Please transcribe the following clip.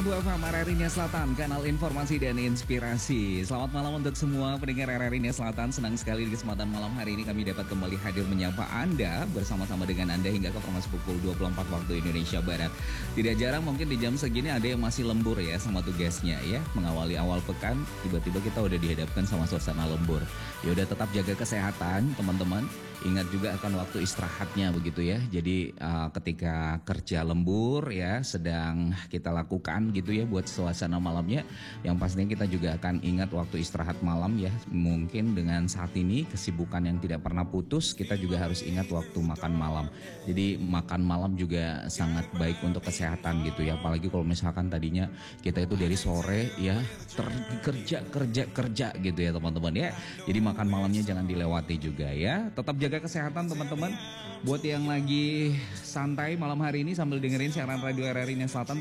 101,2 FM RRI Nia Selatan, kanal informasi dan inspirasi. Selamat malam untuk semua pendengar RRI Nia Selatan. Senang sekali di kesempatan malam hari ini kami dapat kembali hadir menyapa Anda, bersama-sama dengan Anda hingga ke informasi pukul 24 waktu Indonesia Barat. Tidak jarang mungkin di jam segini ada yang masih lembur ya sama tugasnya ya. Mengawali awal pekan, tiba-tiba kita udah dihadapkan sama suasana lembur. Ya udah, tetap jaga kesehatan teman-teman. Ingat juga akan waktu istirahatnya begitu ya. Jadi ketika kerja lembur ya sedang kita lakukan gitu ya buat suasana malamnya, yang pastinya kita juga akan ingat waktu istirahat malam ya. Mungkin dengan saat ini kesibukan yang tidak pernah putus, kita juga harus ingat waktu makan malam. Jadi makan malam juga sangat baik untuk kesehatan gitu ya. Apalagi kalau misalkan tadinya kita itu dari sore ya kerja gitu ya teman-teman ya. Jadi makan malamnya jangan dilewati juga ya. Tetap jaga kesehatan teman-teman. Buat yang lagi santai malam hari ini sambil dengerin siaran radio RRI Nia Selatan,